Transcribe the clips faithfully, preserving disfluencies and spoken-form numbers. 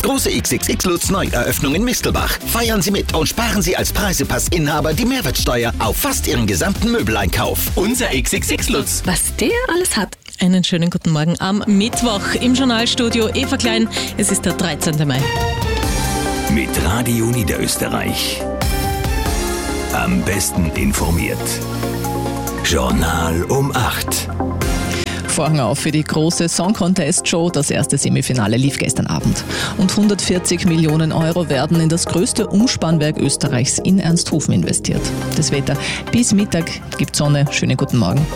Große X X X Lutz Neueröffnung in Mistelbach. Feiern Sie mit und sparen Sie als Preisepassinhaber die Mehrwertsteuer auf fast Ihren gesamten Möbeleinkauf. Unser X X X Lutz. Was der alles hat. Einen schönen guten Morgen am Mittwoch im Journalstudio Eva Klein. Es ist der dreizehnten Mai. Mit Radio Niederösterreich. Am besten informiert. Journal um acht. Vorhang auf für die große Song Contest Show. Das erste Semifinale lief gestern Abend. Und hundertvierzig Millionen Euro werden in das größte Umspannwerk Österreichs in Ernsthofen investiert. Das Wetter bis Mittag gibt Sonne. Schönen guten Morgen.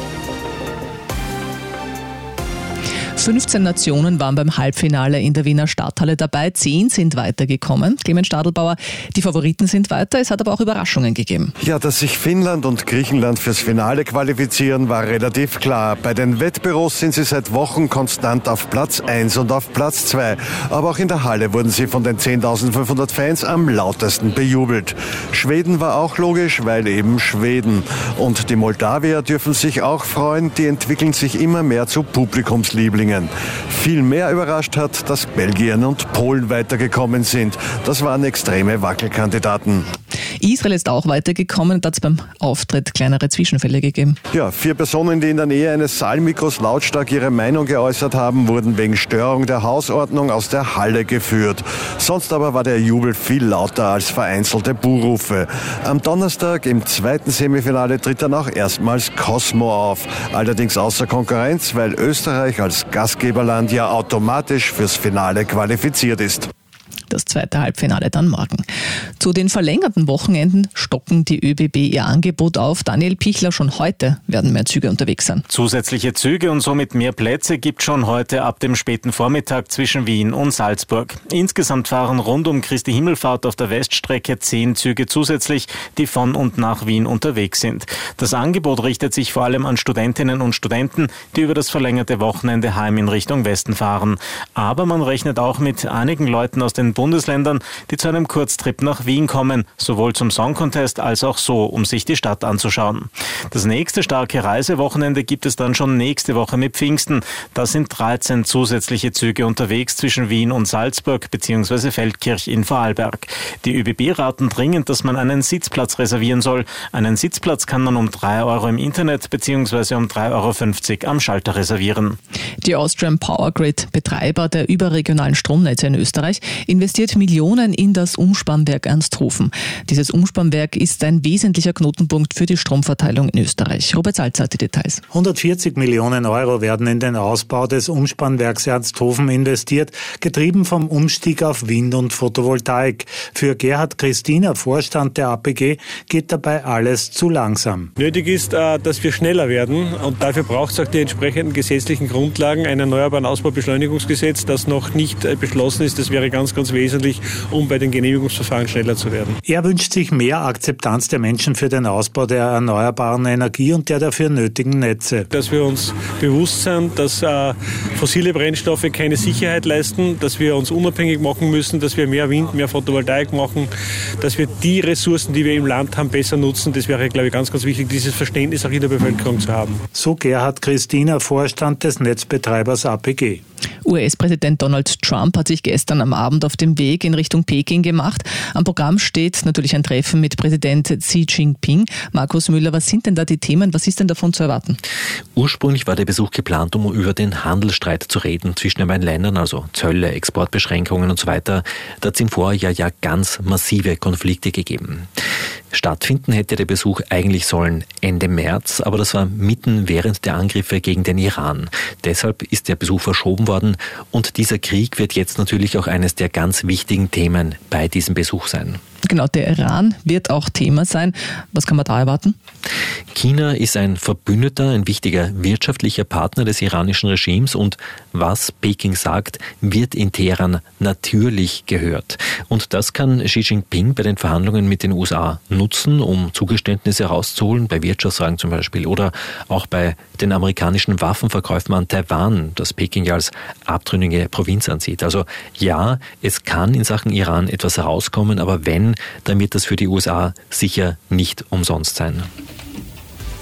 fünfzehn Nationen waren beim Halbfinale in der Wiener Stadthalle dabei. Zehn sind weitergekommen. Clemens Stadelbauer, die Favoriten sind weiter. Es hat aber auch Überraschungen gegeben. Ja, dass sich Finnland und Griechenland fürs Finale qualifizieren, war relativ klar. Bei den Wettbüros sind sie seit Wochen konstant auf Platz eins und auf Platz zwei. Aber auch in der Halle wurden sie von den zehntausendfünfhundert Fans am lautesten bejubelt. Schweden war auch logisch, weil eben Schweden. Und die Moldawier dürfen sich auch freuen. Die entwickeln sich immer mehr zu Publikumslieblingen. Viel mehr überrascht hat, dass Belgien und Polen weitergekommen sind. Das waren extreme Wackelkandidaten. Israel ist auch weitergekommen, da hat es beim Auftritt kleinere Zwischenfälle gegeben. Ja, vier Personen, die in der Nähe eines Saalmikros lautstark ihre Meinung geäußert haben, wurden wegen Störung der Hausordnung aus der Halle geführt. Sonst aber war der Jubel viel lauter als vereinzelte Buhrufe. Am Donnerstag im zweiten Semifinale tritt dann auch erstmals Cosmo auf. Allerdings außer Konkurrenz, weil Österreich als Gastgeberland ja automatisch fürs Finale qualifiziert ist. Das zweite Halbfinale dann morgen. Zu den verlängerten Wochenenden stocken die ÖBB ihr Angebot auf. Daniel Pichler, schon heute werden mehr Züge unterwegs sein. Zusätzliche Züge und somit mehr Plätze gibt schon heute ab dem späten Vormittag zwischen Wien und Salzburg. Insgesamt fahren rund um Christi Himmelfahrt auf der Weststrecke zehn Züge zusätzlich, die von und nach Wien unterwegs sind. Das Angebot richtet sich vor allem an Studentinnen und Studenten, die über das verlängerte Wochenende heim in Richtung Westen fahren. Aber man rechnet auch mit einigen Leuten aus den Bundesländern, die zu einem Kurztrip nach Wien kommen, sowohl zum Song Contest als auch so, um sich die Stadt anzuschauen. Das nächste starke Reisewochenende gibt es dann schon nächste Woche mit Pfingsten. Da sind dreizehn zusätzliche Züge unterwegs zwischen Wien und Salzburg bzw. Feldkirch in Vorarlberg. Die ÖBB raten dringend, dass man einen Sitzplatz reservieren soll. Einen Sitzplatz kann man um drei Euro im Internet bzw. um drei Euro fünfzig am Schalter reservieren. Die Austrian Power Grid, Betreiber der überregionalen Stromnetze in Österreich, investiert Millionen in das Umspannwerk Ernsthofen. Dieses Umspannwerk ist ein wesentlicher Knotenpunkt für die Stromverteilung in Österreich. Robert Salzer hat die Details. hundertvierzig Millionen Euro werden in den Ausbau des Umspannwerks Ernsthofen investiert, getrieben vom Umstieg auf Wind- und Photovoltaik. Für Gerhard Christiner, Vorstand der A P G, geht dabei alles zu langsam. Nötig ist, dass wir schneller werden und dafür braucht es auch die entsprechenden gesetzlichen Grundlagen. Ein Erneuerbaren Ausbaubeschleunigungsgesetz, das noch nicht beschlossen ist, das wäre ganz, ganz wesentlich, um bei den Genehmigungsverfahren schneller zu werden. Er wünscht sich mehr Akzeptanz der Menschen für den Ausbau der erneuerbaren Energie und der dafür nötigen Netze. Dass wir uns bewusst sind, dass äh, fossile Brennstoffe keine Sicherheit leisten, dass wir uns unabhängig machen müssen, dass wir mehr Wind, mehr Photovoltaik machen, dass wir die Ressourcen, die wir im Land haben, besser nutzen. Das wäre, glaube ich, ganz, ganz wichtig, dieses Verständnis auch in der Bevölkerung zu haben. So Gerhard Christiner, Vorstand des Netzbetreibers A P G. U S-Präsident Donald Trump hat sich gestern am Abend auf dem Weg in Richtung Peking gemacht. Am Programm steht natürlich ein Treffen mit Präsident Xi Jinping. Markus Müller, was sind denn da die Themen? Was ist denn davon zu erwarten? Ursprünglich war der Besuch geplant, um über den Handelsstreit zu reden zwischen den beiden Ländern, also Zölle, Exportbeschränkungen und so weiter. Da hat es im Vorjahr ja ganz massive Konflikte gegeben. Stattfinden hätte der Besuch eigentlich sollen Ende März, aber das war mitten während der Angriffe gegen den Iran. Deshalb ist der Besuch verschoben worden und dieser Krieg wird jetzt natürlich auch eines der ganz wichtigen Themen bei diesem Besuch sein. Genau, der Iran wird auch Thema sein. Was kann man da erwarten? China ist ein Verbündeter, ein wichtiger wirtschaftlicher Partner des iranischen Regimes und was Peking sagt, wird in Teheran natürlich gehört. Und das kann Xi Jinping bei den Verhandlungen mit den U S A nutzen, um Zugeständnisse herauszuholen, bei Wirtschaftsfragen zum Beispiel oder auch bei den amerikanischen Waffenverkäufen an Taiwan, das Peking ja als abtrünnige Provinz ansieht. Also ja, es kann in Sachen Iran etwas herauskommen, aber wenn, dann wird das für die U S A sicher nicht umsonst sein.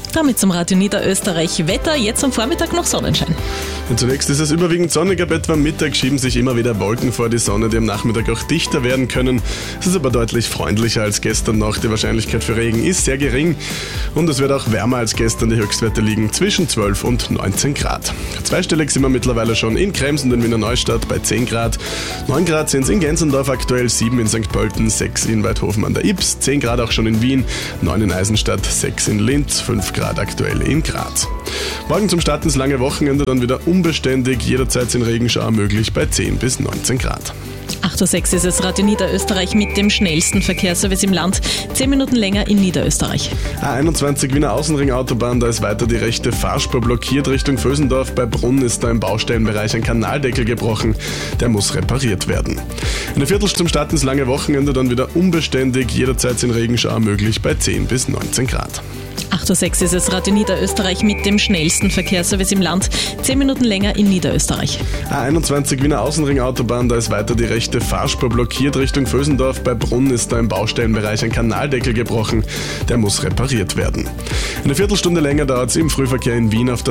Damit zum Radio Niederösterreich Wetter, jetzt am Vormittag noch Sonnenschein. Und zunächst ist es überwiegend sonnig, ab etwa Mittag schieben sich immer wieder Wolken vor die Sonne, die am Nachmittag auch dichter werden können. Es ist aber deutlich freundlicher als gestern noch. Die Wahrscheinlichkeit für Regen ist sehr gering und es wird auch wärmer als gestern. Die Höchstwerte liegen zwischen zwölf und neunzehn Grad. Zweistellig sind wir mittlerweile schon in Krems und in Wiener Neustadt bei zehn Grad. neun Grad sind es in Gensendorf aktuell, sieben in Sankt Pölten, sechs in Weidhofen an der Ips, zehn Grad auch schon in Wien, neun in Eisenstadt, sechs in Linz, fünf Grad aktuell in Graz. Morgen zum Start ins lange Wochenende dann wieder unbeständig, jederzeit sind Regenschauer möglich bei zehn bis neunzehn Grad. acht Uhr sechs ist es Radio Niederösterreich mit dem schnellsten Verkehrsservice im Land. zehn Minuten länger in Niederösterreich. A einundzwanzig Wiener Außenring-Autobahn, da ist weiter die rechte Fahrspur blockiert Richtung Vösendorf. Bei Brunn ist da im Baustellenbereich ein Kanaldeckel gebrochen. Der muss repariert werden. Eine Viertelstunde zum Start ins lange Wochenende dann wieder unbeständig, jederzeit sind Regenschauer möglich bei zehn bis neunzehn Grad. acht Uhr sechs ist es Radio Niederösterreich mit dem schnellsten Verkehrsservice im Land. zehn Minuten länger in Niederösterreich. A einundzwanzig Wiener Außenring-Autobahn, da ist weiter die rechte Fahrspur blockiert Richtung Vösendorf. Bei Brunn ist da im Baustellenbereich ein Kanaldeckel gebrochen. Der muss repariert werden. Eine Viertelstunde länger dauert es im Frühverkehr in Wien auf der